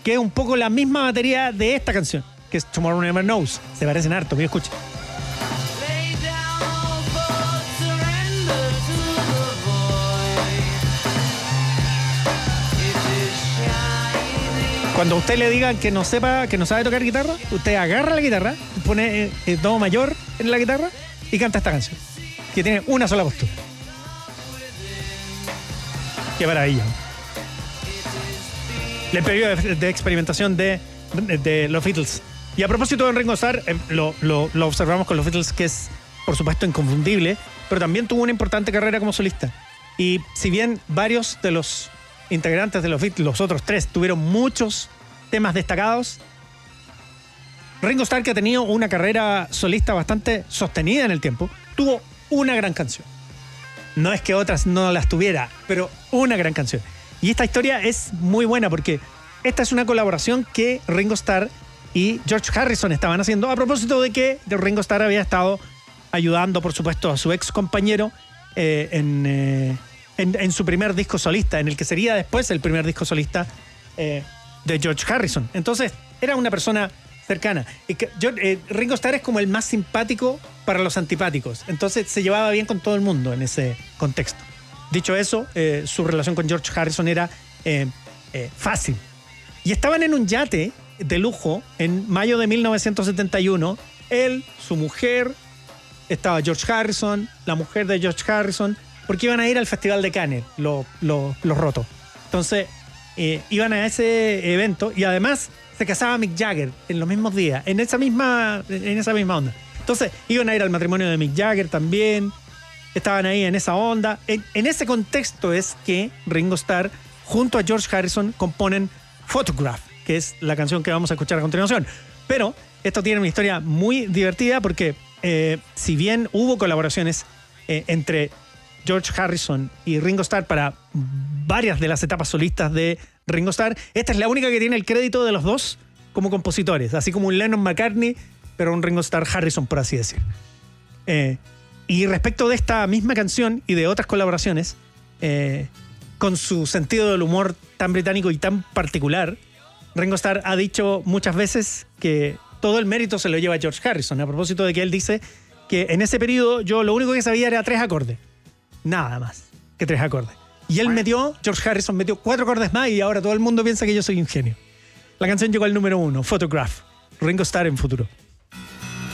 que es un poco la misma batería de esta canción, que es Tomorrow Never Knows. Se parecen harto, mira, escucha. Cuando a usted le digan que no sabe tocar guitarra, usted agarra la guitarra, pone do mayor en la guitarra y canta esta canción, que tiene una sola postura. Qué maravilla. El periodo de experimentación de los Beatles. Y a propósito de Ringo Starr, lo observamos con los Beatles, que es, por supuesto, inconfundible, pero también tuvo una importante carrera como solista. Y si bien varios de los integrantes de los Beatles, los otros tres, tuvieron muchos temas destacados, Ringo Starr, que ha tenido una carrera solista bastante sostenida en el tiempo, tuvo una gran canción. No es que otras no las tuviera, pero una gran canción. Y esta historia es muy buena porque esta es una colaboración que Ringo Starr y George Harrison estaban haciendo, a propósito de que Ringo Starr había estado ayudando, por supuesto, a su ex compañero en su primer disco solista, en el que sería después el primer disco solista de George Harrison. Entonces, era una persona cercana. Y Ringo Starr es como el más simpático para los antipáticos. Entonces, se llevaba bien con todo el mundo en ese contexto. Dicho eso, su relación con George Harrison era fácil. Y estaban en un yate de lujo en mayo de 1971. Él, su mujer, estaba George Harrison, la mujer de George Harrison, porque iban a ir al Festival de Cannes, los Rotos. Entonces, iban a ese evento y además se casaba Mick Jagger en los mismos días, en esa misma onda. Entonces, iban a ir al matrimonio de Mick Jagger también, estaban ahí en esa onda. En ese contexto es que Ringo Starr, junto a George Harrison, componen Photograph, que es la canción que vamos a escuchar a continuación. Pero esto tiene una historia muy divertida porque si bien hubo colaboraciones entre George Harrison y Ringo Starr para varias de las etapas solistas de Ringo Starr, esta es la única que tiene el crédito de los dos como compositores, así como un Lennon-McCartney, pero un Ringo Starr-Harrison, por así decir. Y respecto de esta misma canción y de otras colaboraciones, con su sentido del humor tan británico y tan particular, Ringo Starr ha dicho muchas veces que todo el mérito se lo lleva George Harrison, a propósito de que él dice que en ese periodo yo lo único que sabía era 3 acordes. Nada más que 3 acordes. Y él George Harrison metió 4 acordes más y ahora todo el mundo piensa que yo soy un genio. La canción llegó al número 1, Photograph, Ringo Starr en Futuro.